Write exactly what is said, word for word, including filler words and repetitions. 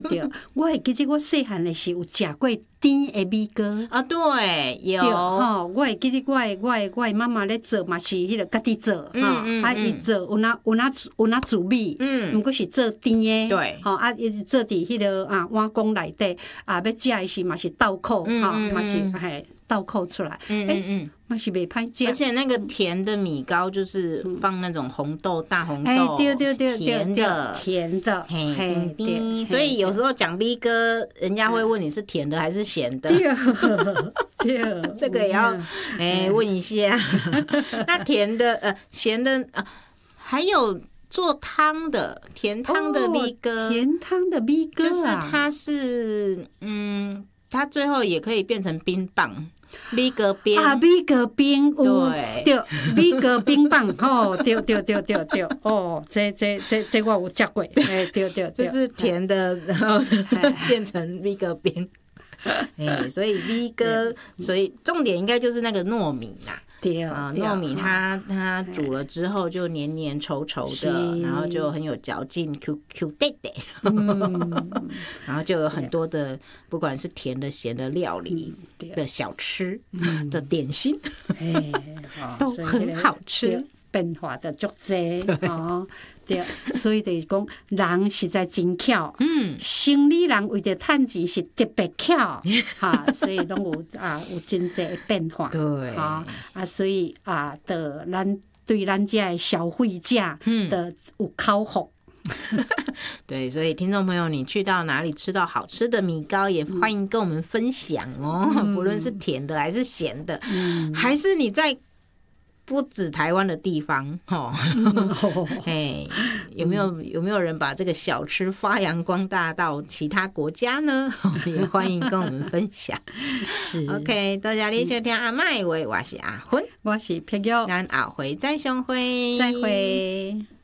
对，我会记得我细汉的时候有食过甜的米糕啊，对，有吼，我会记得我的我的我的妈妈咧做嘛是迄个家己做吼，啊伊做有哪有哪有哪煮米，嗯，毋过是做甜的， 对， 吼啊伊做伫迄个啊碗公内底，啊要食的时嘛是倒扣，吼嘛是嘿倒扣出来，嗯嗯嗯，嘛是袂歹食， 而且那个甜的米糕就是放那种红豆大红豆， 对对对， 甜的甜的， 嘿对，所以有时候讲米糕，人家会问你是甜的还是咸的， 对对， 这个也要哎问一下。那甜的呃咸的啊，还有做汤的甜汤的米糕， 甜汤的米糕就是它是嗯，它最后也可以变成冰棒。米糕冰啊，米糕冰， 对对，米糕冰棒，吼，对对对对对，哦，这这这这我有食过，哎，对对对， 就是甜的，然后变成米糕冰，哎，所以米糕，所以重点应该就是那个糯米啦。 对啊，糯米它它煮了之后就黏黏稠稠的，然后就很有嚼劲 ，Q Q 弟弟，然后就有很多的不管是甜的咸的料理的小吃的点心，都很好吃。 变化的足济哦，对，所以就是讲人实在真巧，嗯，生理人为着趁钱是特别巧，哈，所以拢有啊有真济的变化， 对， 啊啊，所以啊的咱对咱这的消费者的有口福。 对，所以听众朋友，你去到哪里吃到好吃的米糕，也欢迎跟我们分享哦，嗯、不论是甜的还是咸的，嗯、还是你在。不止台湾的地方，哈，哎，有没有有没有人把这个小吃发扬光大到其他国家呢？也欢迎跟我们分享。OK， 多谢你收听阿麦话，我是阿芬， 我是碧玉， 咱后回再相会， 再会。